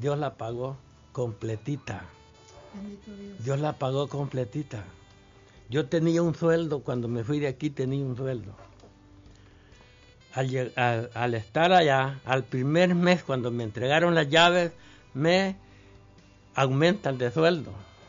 Dios la pagó completita. Bendito Dios. Dios la pagó completita. Yo tenía un sueldo, cuando me fui de aquí tenía un sueldo. Al estar allá, al primer mes, cuando me entregaron las llaves, me aumentan de sueldo.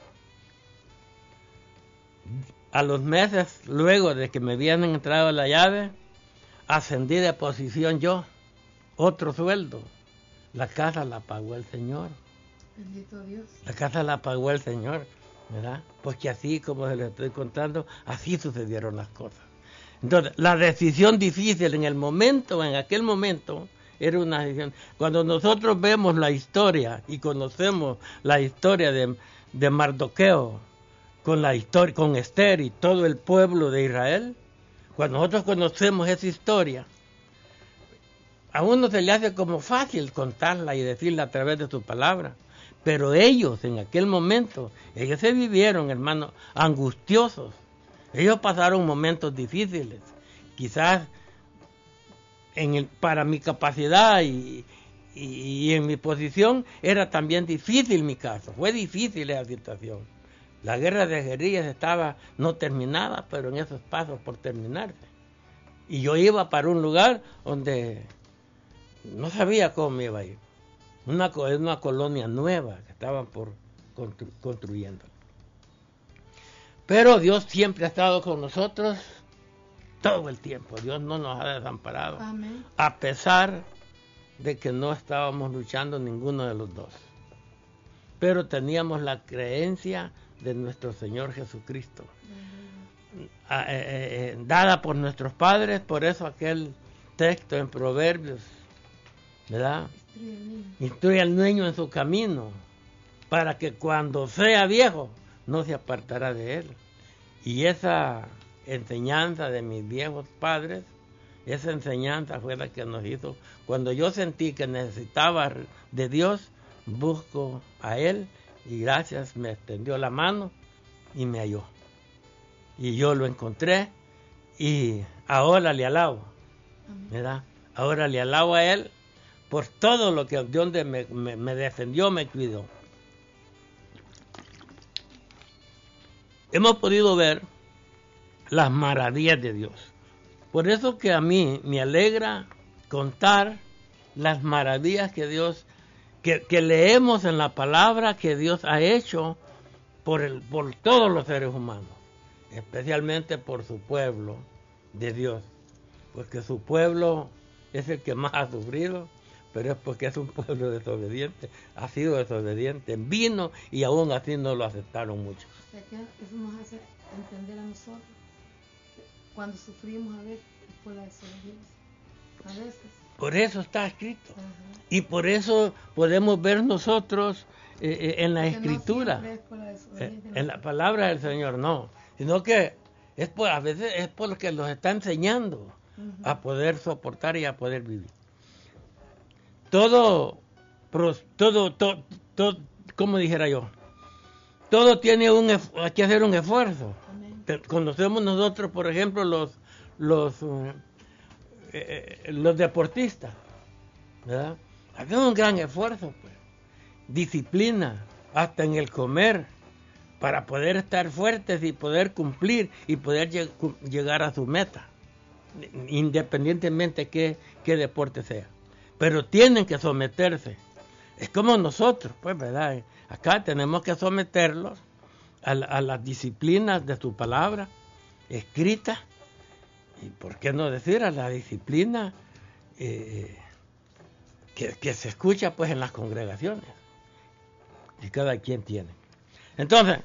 A los meses, luego de que me habían entrado la llave, ascendí de posición yo, otro sueldo. La casa la pagó el Señor. Bendito Dios. La casa la pagó el Señor, ¿verdad? Porque así, como se les estoy contando, así sucedieron las cosas. Entonces, la decisión difícil en aquel momento, era una decisión. Cuando nosotros vemos la historia y conocemos la historia de Mardoqueo, con Esther y todo el pueblo de Israel, cuando nosotros conocemos esa historia, a uno se le hace como fácil contarla y decirla a través de su palabra. Pero ellos, en aquel momento, ellos se vivieron, hermanos, angustiosos. Ellos pasaron momentos difíciles. Quizás para mi capacidad y en mi posición era también difícil mi caso. Fue difícil esa situación. La guerra de guerrillas estaba no terminada, pero en esos pasos por terminarse. Y yo iba para un lugar donde no sabía cómo me iba a ir. Una colonia nueva que estaban construyendo. Pero Dios siempre ha estado con nosotros todo el tiempo. Dios no nos ha desamparado. Amén. A pesar de que no estábamos luchando ninguno de los dos. Pero teníamos la creencia de nuestro Señor Jesucristo. Dada por nuestros padres, por eso aquel texto en Proverbios, ¿verdad? Instruye al niño en su camino, para que cuando sea viejo no se apartará de él. Y esa enseñanza de mis viejos padres, esa enseñanza fue la que nos hizo. Cuando yo sentí que necesitaba de Dios, busco a Él, y gracias, me extendió la mano y me halló. Y yo lo encontré, y ahora le alabo, ¿verdad? Ahora le alabo a Él por todo lo que Dios me defendió, me cuidó. Hemos podido ver las maravillas de Dios. Por eso que a mí me alegra contar las maravillas que Dios, que leemos en la palabra que Dios ha hecho por todos los seres humanos, especialmente por su pueblo de Dios, porque su pueblo es el que más ha sufrido, pero es porque es un pueblo desobediente, ha sido desobediente, vino y aún así no lo aceptaron muchos. O sea que eso nos hace entender a nosotros cuando sufrimos a veces por la desobediencia, a veces. Por eso está escrito. Ajá. Y por eso podemos ver nosotros en la Porque Escritura, no siempre es por la desobediencia, en la palabra del Señor, no, sino que a veces es porque los está enseñando a poder soportar y a poder vivir. Todo, como dijera yo, todo tiene hay que hacer un esfuerzo. Amén. Conocemos nosotros, por ejemplo, los deportistas, ¿verdad? Hacen un gran esfuerzo, pues. Disciplina, hasta en el comer, para poder estar fuertes y poder cumplir y poder llegar a su meta, independientemente qué deporte sea. Pero tienen que someterse. Es como nosotros, pues, ¿verdad? Acá tenemos que someterlos a las disciplinas de su palabra escrita. Y por qué no decir a la disciplina que se escucha, pues, en las congregaciones. Y cada quien tiene. Entonces,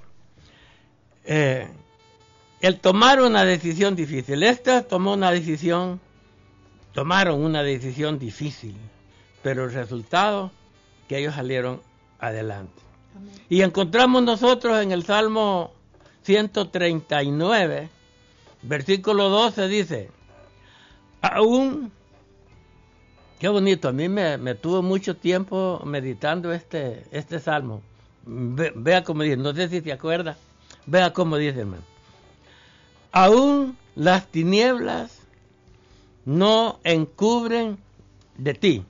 el tomar una decisión difícil. Tomaron una decisión difícil, pero el resultado, que ellos salieron adelante. Amén. Y encontramos nosotros en el Salmo 139, versículo 12, dice, aún, qué bonito, a mí me tuvo mucho tiempo meditando este Salmo. Vea cómo dice, no sé si se acuerda, vea cómo dice, hermano. Aún las tinieblas no encubren de ti.